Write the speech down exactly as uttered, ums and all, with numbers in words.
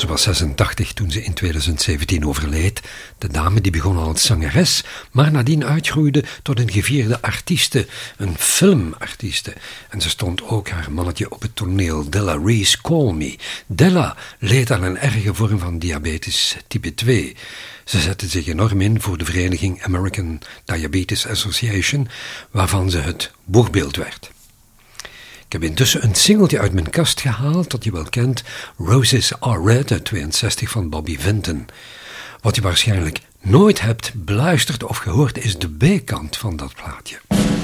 Ze was zesentachtig toen ze in tweeduizend zeventien overleed. De dame die begon als zangeres, maar nadien uitgroeide tot een gevierde artieste, een filmartieste. En ze stond ook haar mannetje op het toneel, Della Reese Call Me. Della leed aan een erge vorm van diabetes type twee. Ze zette zich enorm in voor de vereniging American Diabetes Association, waarvan ze het boegbeeld werd. Ik heb intussen een singeltje uit mijn kast gehaald dat je wel kent, Roses Are Red uit tweeënzestig van Bobby Vinton. Wat je waarschijnlijk nooit hebt beluisterd of gehoord is de B-kant van dat plaatje.